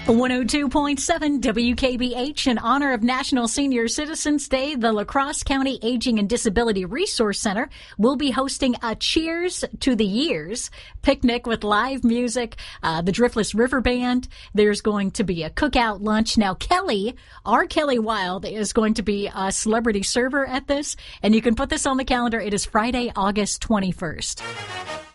102.7 WKBH. In honor of National Senior Citizens Day, the La Crosse County Aging and Disability Resource Center will be hosting a Cheers to the Years picnic with live music, the Driftless River Band. There's going to be a cookout lunch. Now, Kelly Wild is going to be a celebrity server at this, and you can put this on the calendar. It is Friday, August 21st.